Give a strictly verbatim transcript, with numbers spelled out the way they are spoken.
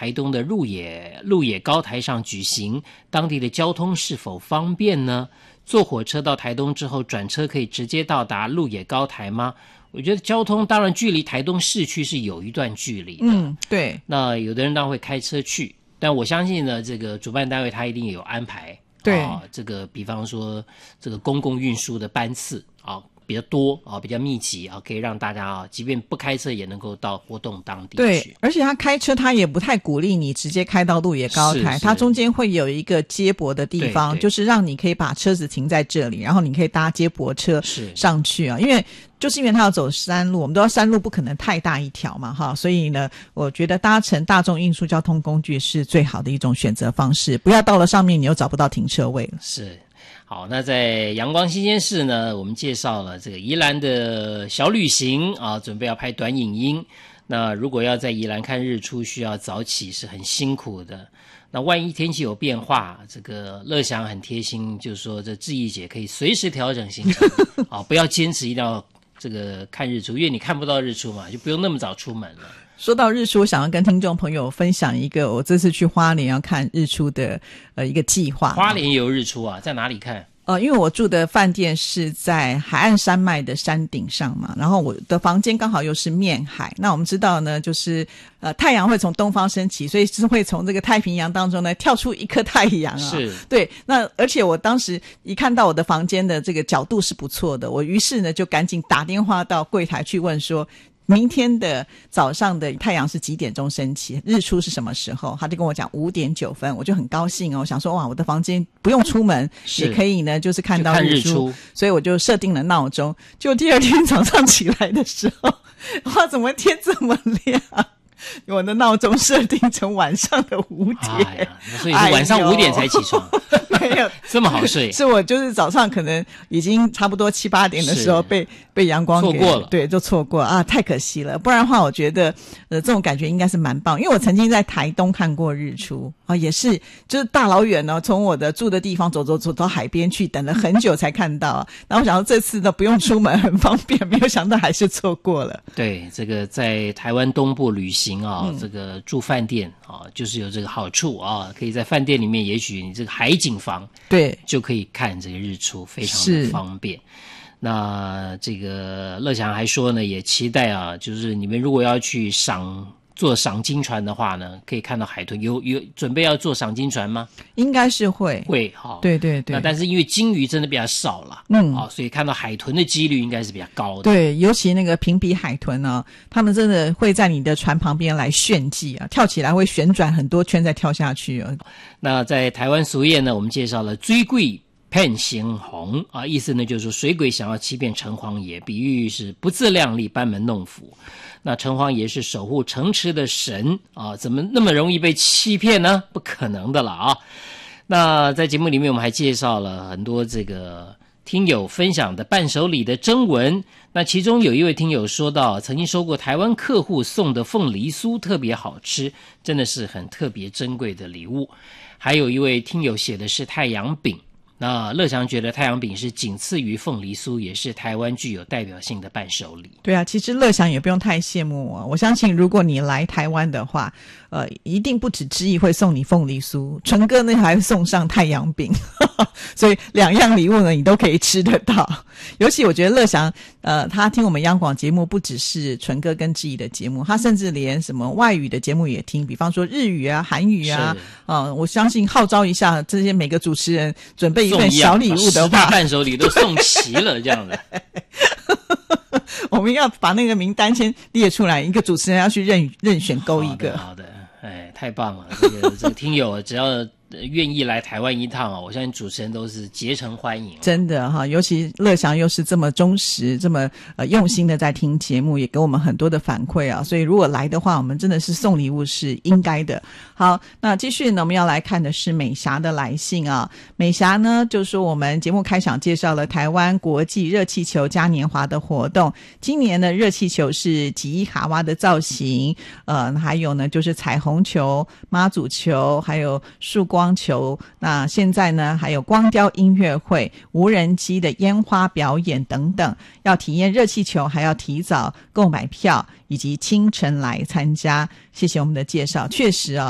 台东的鹿野鹿野高台上举行，当地的交通是否方便呢？坐火车到台东之后，转车可以直接到达鹿野高台吗？我觉得交通当然距离台东市区是有一段距离的， 嗯，对。 那有的人当然会开车去，但我相信呢，这个主办单位他一定有安排， 对， 啊，这个比方说这个公共运输的班次啊比较多啊，比较密集啊，可以让大家啊，即便不开车也能够到活动当地去。 对，而且他开车他也不太鼓励你直接开到鹿野高台，他中间会有一个接驳的地方，就是让你可以把车子停在这里，然后你可以搭接驳车上去啊，因为就是因为他要走山路，我们都知道山路不可能太大一条嘛，哈，所以呢，我觉得搭乘大众运输交通工具是最好的一种选择方式，不要到了上面你又找不到停车位了。 是。好，那在阳光新鲜事呢，我们介绍了这个宜兰的小旅行啊，准备要拍短影音。那如果要在宜兰看日出，需要早起，是很辛苦的。那万一天气有变化，这个乐祥很贴心，就是说这志毅姐可以随时调整行程啊，不要坚持一定要这个看日出，因为你看不到日出嘛，就不用那么早出门了。 说到日出，我想要跟听众朋友分享一个我这次去花莲要看日出的呃一个计划。 花莲也有日出啊，在哪里看？ 呃，因为我住的饭店是在海岸山脉的山顶上嘛，然后我的房间刚好又是面海。那我们知道呢，就是呃太阳会从东方升起，所以是会从这个太平洋当中呢跳出一颗太阳啊。 是， 对。那而且我当时一看到我的房间的这个角度是不错的，我于是呢就赶紧打电话到柜台去问说，明天的早上的太阳是几点钟升起？日出是什么时候？他就跟我讲五点九分，我就很高兴哦，我想说哇，我的房间不用出门也可以呢，就是看到日出，日出所以我就设定了闹钟。就第二天早上起来的时候，哇，怎么天这么亮？我的闹钟设定成晚上的五点， 哎呀，所以是晚上五点才起床， 没有这么好睡。 是我就是早上可能已经差不多七八点的时候被被阳光给错过了， 对，就错过啊，太可惜了。不然的话，我觉得呃这种感觉应该是蛮棒，因为我曾经在台东看过日出啊，也是就是大老远呢，从我的住的地方走走走到海边去，等了很久才看到。然后我想到这次呢不用出门很方便，没有想到还是错过了。 对，这个在台湾东部旅行啊、嗯，这个住饭店啊，就是有这个好处啊，可以在饭店里面，也许你这个海景房对就可以看这个日出，非常的方便。那这个乐祥还说呢，也期待啊，就是你们如果要去赏坐赏金船的话呢，可以看到海豚。有有准备要坐赏金船吗？ 应该是会会哈、哦， 对对对。 那但是因为金鱼真的比较少了，嗯，啊、哦，所以看到海豚的几率应该是比较高的。 对，尤其那个平鼻海豚呢，他们真的会在你的船旁边来炫技啊，跳起来会旋转很多圈再跳下去啊。 那在台湾俗谚呢，我们介绍了追鬼骗行红啊，意思呢就是说水鬼想要欺骗城隍爷，比喻是不自量力班门弄斧。那城隍爷是守护城池的神啊，怎么那么容易被欺骗呢？不可能的了啊！那在节目里面我们还介绍了很多这个听友分享的伴手礼的征文，那其中有一位听友说到，曾经收过台湾客户送的凤梨酥特别好吃，真的是很特别珍贵的礼物。还有一位听友写的是太阳饼，那乐祥觉得太阳饼是仅次于凤梨酥，也是台湾具有代表性的伴手礼。 对啊，其实乐祥也不用太羡慕我，我相信如果你来台湾的话，呃，一定不止之意会送你凤梨酥，纯哥呢还会送上太阳饼，所以两样礼物呢你都可以吃得到。尤其我觉得乐祥，呃，他听我们央广节目不只是纯哥跟之意的节目，他甚至连什么外语的节目也听，比方说日语啊、韩语啊，啊、呃，我相信号召一下这些每个主持人准备一份小礼物的话， 十大伴手礼都送齐了，这样的。 我们要把那个名单先列出来，一个主持人要去任任选勾一个。 好的，好的，哎，太棒了！这个这个听友只要愿意来台湾一趟啊，我相信主持人都是竭诚欢迎。 真的哈，尤其乐祥又是这么忠实、这么呃用心的在听节目，也给我们很多的反馈啊。所以如果来的话，我们真的是送礼物是应该的。好，那继续呢，我们要来看的是美霞的来信啊。美霞呢，就说我们节目开场介绍了台湾国际热气球嘉年华的活动。今年的热气球是吉伊卡哇的造型，呃，还有呢就是彩虹球、妈祖球，还有束光光球，那现在呢还有光雕音乐会、无人机的烟花表演等等。要体验热气球还要提早购买票以及清晨来参加。谢谢我们的介绍，确实啊